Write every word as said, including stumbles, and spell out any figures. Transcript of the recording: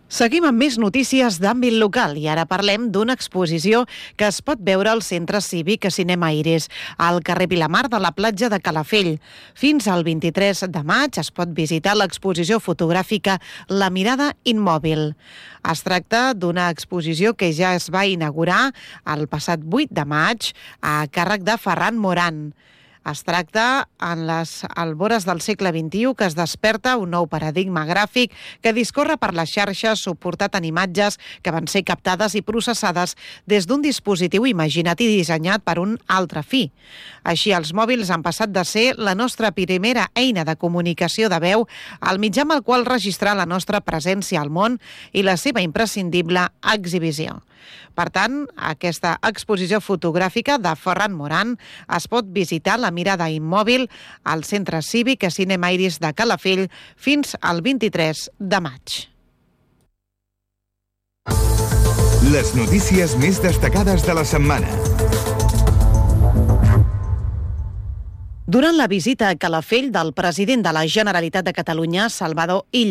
Seguim amb més notícies d'àmbit local i ara parlem d'una exposició que es pot veure al Centre Cívic Cinema Iris, al carrer Vilamar de la platja de Calafell. Fins al vint-i-tres de maig es pot visitar l'exposició fotogràfica La mirada immòbil. Es tracta d'una exposició que ja es va inaugurar el passat vuit de maig a càrrec de Ferran Moran. Es tracta en les albores del segle vint-i-u que es desperta un nou paradigma gràfic que discorre per les xarxes suportat en imatges que van ser captades i processades des d'un dispositiu imaginat i dissenyat per un altre fi. Així, els mòbils han passat de ser la nostra primera eina de comunicació de veu al mitjà amb el qual registrar la nostra presència al món i la seva imprescindible exhibició. Per tant, aquesta exposició fotogràfica de Ferran Moran es pot visitar La mirada immòbil al Centre Cívic Cinema Iris de Calafell fins al vint-i-tres de maig. Les notícies més destacades de la setmana. Durant la visita a Calafell del president de la Generalitat de Catalunya, Salvador Illa,